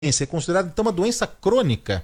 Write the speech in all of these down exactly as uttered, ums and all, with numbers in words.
É considerada então uma doença crônica?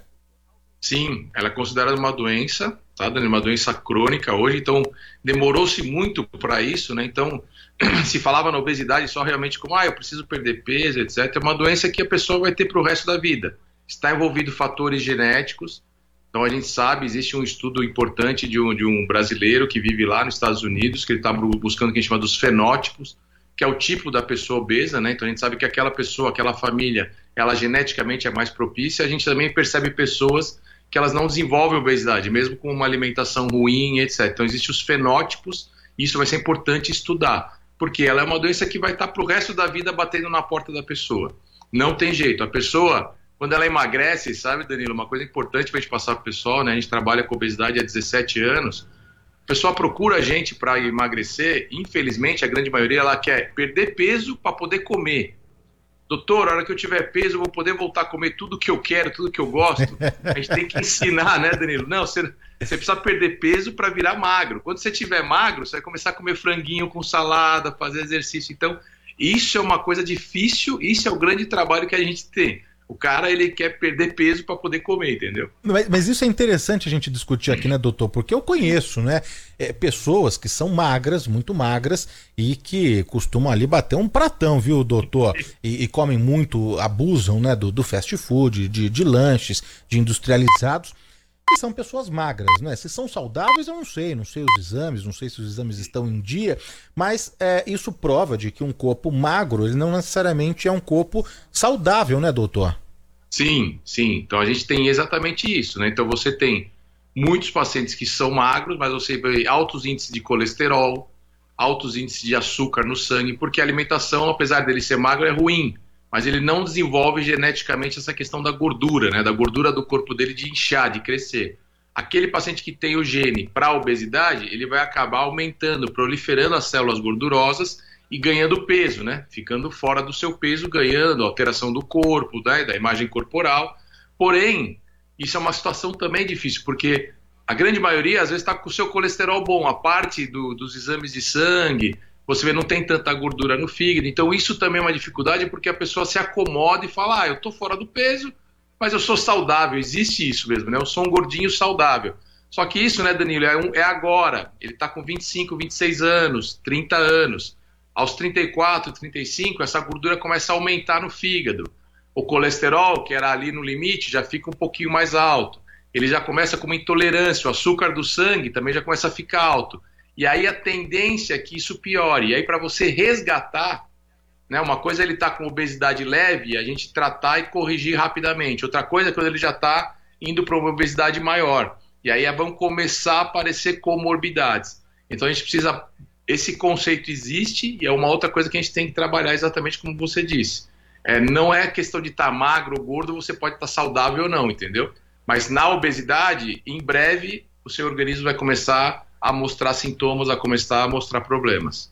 Sim, ela é considerada uma doença, tá, Dani? Uma doença crônica hoje, então demorou-se muito para isso, né? Então se falava na obesidade só realmente como, ah, eu preciso perder peso, etcétera. É uma doença que a pessoa vai ter para o resto da vida. Está envolvido fatores genéticos, então a gente sabe, existe um estudo importante de um, de um brasileiro que vive lá nos Estados Unidos, que ele está buscando o que a gente chama dos fenótipos, que é o tipo da pessoa obesa, né? Então a gente sabe que aquela pessoa, aquela família, ela geneticamente é mais propícia. A gente também percebe pessoas que elas não desenvolvem obesidade, mesmo com uma alimentação ruim, etcétera. Então existem os fenótipos, e isso vai ser importante estudar, porque ela é uma doença que vai estar para o resto da vida batendo na porta da pessoa. Não tem jeito. A pessoa, quando ela emagrece, sabe, Danilo, uma coisa importante para a gente passar para o pessoal, né? A gente trabalha com obesidade há dezessete anos, a pessoa procura a gente para emagrecer, infelizmente a grande maioria ela quer perder peso para poder comer. Doutor, a hora que eu tiver peso eu vou poder voltar a comer tudo que eu quero, tudo que eu gosto. A gente tem que ensinar, né, Danilo? Não, você, você precisa perder peso para virar magro. Quando você estiver magro, você vai começar a comer franguinho com salada, fazer exercício. Então, isso é uma coisa difícil, isso é o grande trabalho que a gente tem. O cara, ele quer perder peso para poder comer, entendeu? Mas, mas isso é interessante a gente discutir aqui, né, doutor? Porque eu conheço, né, é, pessoas que são magras, muito magras, e que costumam ali bater um pratão, viu, doutor? E, e comem muito, abusam, né, do, do fast food, de, de lanches, de industrializados. E são pessoas magras, né? Se são saudáveis, eu não sei, não sei os exames, não sei se os exames estão em dia, mas é, isso prova de que um corpo magro, ele não necessariamente é um corpo saudável, né, doutor? Sim, sim. Então a gente tem exatamente isso, né? Então você tem muitos pacientes que são magros, mas você vê altos índices de colesterol, altos índices de açúcar no sangue, porque a alimentação, apesar dele ser magro, é ruim, mas ele não desenvolve geneticamente essa questão da gordura, né? Da gordura do corpo dele de inchar, de crescer. Aquele paciente que tem o gene para a obesidade, ele vai acabar aumentando, proliferando as células gordurosas e ganhando peso, né? Ficando fora do seu peso, ganhando alteração do corpo, né? Da imagem corporal. Porém, isso é uma situação também difícil, porque a grande maioria às vezes está com o seu colesterol bom, a parte do, dos exames de sangue, você vê, não tem tanta gordura no fígado. Então isso também é uma dificuldade, porque a pessoa se acomoda e fala, ah, eu estou fora do peso, mas eu sou saudável. Existe isso mesmo, né? Eu sou um gordinho saudável. Só que isso, né, Danilo, é, um, é agora. Ele está com vinte e cinco, vinte e seis anos, trinta anos. Aos trinta e quatro, trinta e cinco, essa gordura começa a aumentar no fígado. O colesterol, que era ali no limite, já fica um pouquinho mais alto. Ele já começa com uma intolerância, o açúcar do sangue também já começa a ficar alto. E aí a tendência é que isso piore. E aí para você resgatar, né, uma coisa é ele estar tá com obesidade leve, a gente tratar e corrigir rapidamente. Outra coisa é quando ele já está indo para uma obesidade maior. E aí vão começar a aparecer comorbidades. Então a gente precisa... Esse conceito existe e é uma outra coisa que a gente tem que trabalhar exatamente como você disse. É, não é questão de estar tá magro ou gordo, você pode estar tá saudável ou não, entendeu? Mas na obesidade, em breve, o seu organismo vai começar a mostrar sintomas, a começar a mostrar problemas.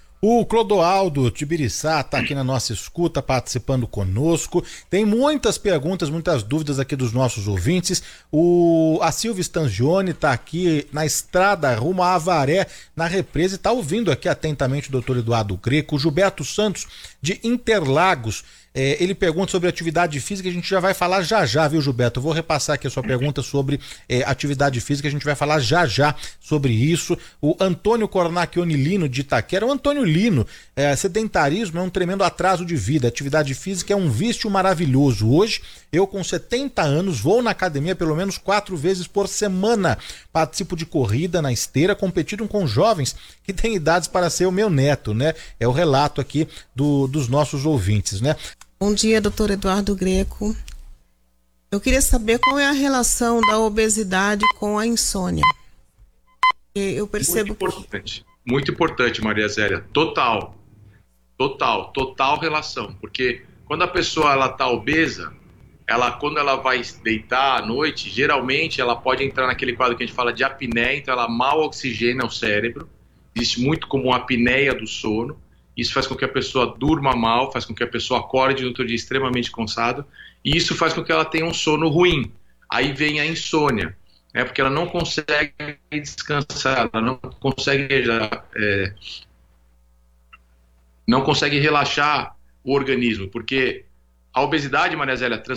O Clodoaldo Tibiriçá está aqui na nossa escuta, participando conosco. Tem muitas perguntas, muitas dúvidas aqui dos nossos ouvintes. O, a Silvia Stangione está aqui na estrada rumo a Avaré, na represa, e está ouvindo aqui atentamente o doutor Eduardo Greco. O Gilberto Santos, de Interlagos, é, ele pergunta sobre atividade física, a gente já vai falar já já, viu, Gilberto? Eu vou repassar aqui a sua pergunta sobre é, atividade física, a gente vai falar já já sobre isso. O Antônio Cornacchioni Lino, de Itaquera. O Antônio Lino, é, sedentarismo é um tremendo atraso de vida, atividade física é um vício maravilhoso. Hoje, eu com setenta anos, vou na academia pelo menos quatro vezes por semana, participo de corrida na esteira, competindo com jovens que têm idades para ser o meu neto, né? É o relato aqui do, dos nossos ouvintes, né? Bom dia, doutor Eduardo Greco. Eu queria saber qual é a relação da obesidade com a insônia. Eu percebo... Muito importante, muito importante, Maria Zélia. Total, total, total relação. Porque quando a pessoa ela está obesa, ela, quando ela vai deitar à noite, geralmente ela pode entrar naquele quadro que a gente fala de apneia, então ela mal oxigena o cérebro. Existe muito como uma apneia do sono. Isso faz com que a pessoa durma mal, faz com que a pessoa acorde no outro dia extremamente cansado, e isso faz com que ela tenha um sono ruim. Aí vem a insônia, né, porque ela não consegue descansar, ela não consegue, é, não consegue relaxar o organismo, porque a obesidade, Maria Zélia,